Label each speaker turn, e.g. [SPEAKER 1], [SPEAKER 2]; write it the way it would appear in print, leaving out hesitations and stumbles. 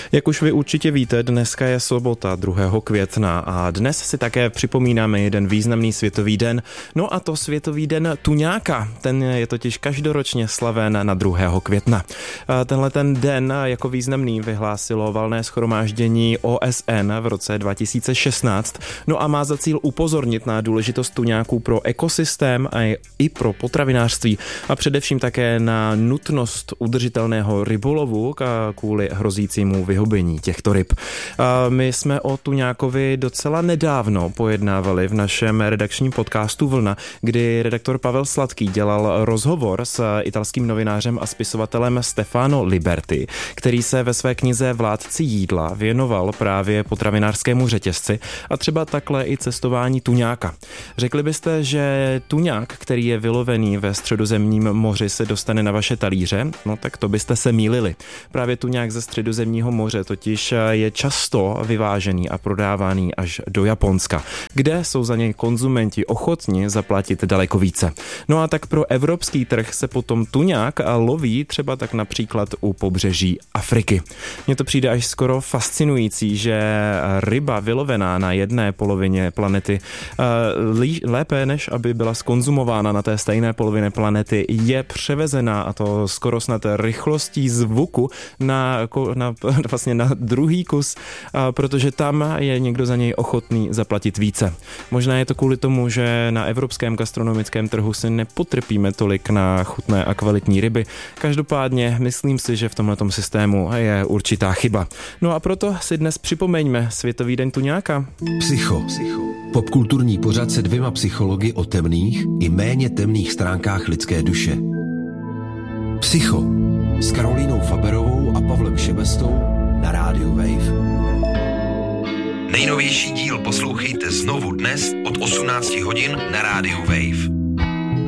[SPEAKER 1] Jak už vy určitě víte, dneska je sobota 2. května a dnes si také připomínáme jeden významný světový den, no a to Světový den tuňáka. Ten je totiž každoročně slaven na 2. května. Tenhle ten den jako významný vyhlásilo valné shromáždění OSN v roce 2016, no a má za cíl upozornit na důležitost tuňáků pro ekosystém a i pro potravinářství a především také na nutnost udržitelného rybolovu kvůli hrozícímu vyhubení těchto ryb. My jsme o tuňákovi docela nedávno pojednávali v našem redakčním podcastu Vlna, kdy redaktor Pavel Sladký dělal rozhovor s italským novinářem a spisovatelem Stefano Liberti, který se ve své knize Vládci jídla věnoval právě potravinářskému řetězci a třeba takhle i cestování tuňáka. Řekli byste, že tuňák, který je vylovený ve Středozemním moři, se dostane na vaše talíře? No tak to byste se mýlili. Právě tuňák ze Středozemního moře totiž je často vyvážený a prodávaný až do Japonska, kde jsou za něj konzumenti ochotni zaplatit daleko více. No a tak pro evropský trh se potom tuňák loví třeba tak například u pobřeží Afriky. Mně to přijde až skoro fascinující, že ryba vylovená na jedné polovině planety lépe, než aby byla skonzumována na té stejné polovině planety, je převezená, a to skoro snad rychlostí zvuku vlastně na druhý kus, protože tam je někdo za něj ochotný zaplatit více. Možná je to kvůli tomu, že na evropském gastronomickém trhu si nepotrpíme tolik na chutné a kvalitní ryby. Každopádně myslím si, že v tomhletom systému je určitá chyba. No a proto si dnes připomeňme Světový den tuňáka.
[SPEAKER 2] Psycho. Popkulturní pořad se 2 psychologi o temných i méně temných stránkách lidské duše. Psycho s Karolínou Faberovou a Pavlem Šebestou na rádiu Wave.
[SPEAKER 3] Nejnovější díl poslouchejte znovu dnes od 18 hodin na rádiu Wave.